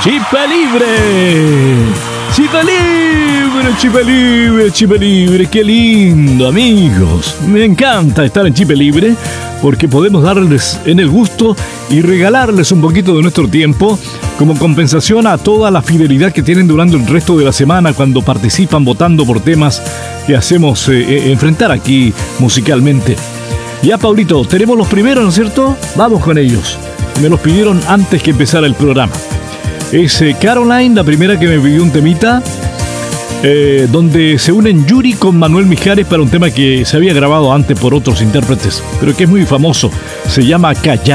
Chipa libre. Chipa libre, chipa libre, chipa libre. Qué lindo, amigos. Me encanta estar en Chipa Libre porque podemos darles en el gusto y regalarles un poquito de nuestro tiempo como compensación a toda la fidelidad que tienen durante el resto de la semana cuando participan votando por temas que hacemos enfrentar aquí musicalmente. Ya, Paulito, tenemos los primeros, ¿no es cierto? Vamos con ellos. Me los pidieron antes que empezara el programa. Es Caroline, la primera que me pidió un temita, donde se unen Yuri con Manuel Mijares para un tema que se había grabado antes por otros intérpretes, pero que es muy famoso. Se llama Callar.